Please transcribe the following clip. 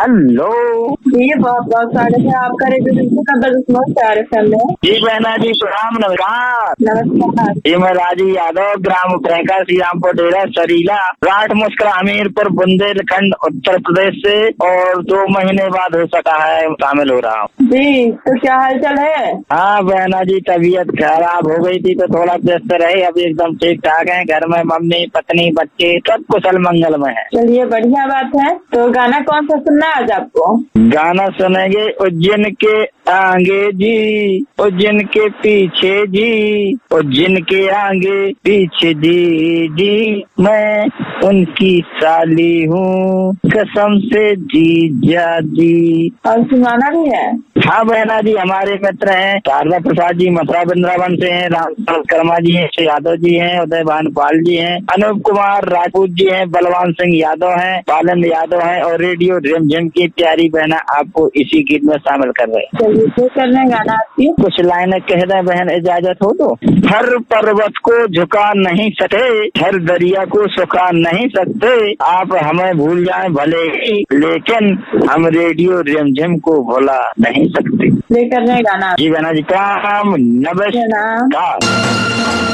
Hello जी, बहुत बहुत स्वागत है आपका रेडियो का प्यारे में। जी बहना जी प्रणाम नमस्कार। नमस्कार। जी मैं राजू यादव, ग्राम प्रेंका, श्रीरामपुर डेरा, सरीला, राठ मुस्कुरा, हमीरपुर, बुंदेलखंड, उत्तर प्रदेश से, और 2 महीने बाद हो सका है शामिल हो रहा हूँ। जी, तो क्या हाल चाल है? हाँ बहना जी, तबीयत खराब हो गई थी तो थोड़ा व्यस्त रहे, अभी एकदम ठीक ठाक है। घर में मम्मी, पत्नी, बच्चे सब कुशल मंगल में है। चलिए बढ़िया बात है। तो गाना कौन सा सुनना है आज आपको? गाना सुनेंगे उज्जैन के आगे जी, उज्जैन के पीछे जी, उज्जैन के आगे पीछे जी, मैं उनकी साली हूँ कसम से जीजा जी। और सुनाना भी है? हाँ बहना जी, हमारे मित्र हैं शारदा प्रसाद जी मथुरा वृंदावन से हैं, राम कर्मा जी हैं, यादव जी हैं, उदय भानपाल जी हैं, अनूप कुमार राजपूत जी हैं, बलवान सिंह यादव हैं, पालन यादव हैं, और रेडियो रिमझिम की प्यारी बहना आपको इसी गीत में शामिल कर रहे हैं। चलिए तो करना है गाना आपकी। कुछ लाइनें कह दें बहन, इजाजत हो तो। हर पर्वत को झुका नहीं सके, हर दरिया को सुखा नहीं सकते, आप हमें भूल जाएं भले ही, लेकिन हम रेडियो रिमझिम को भुला नहीं सकते। ले करना है गाना। जी बहना जी, काम नमस्कार।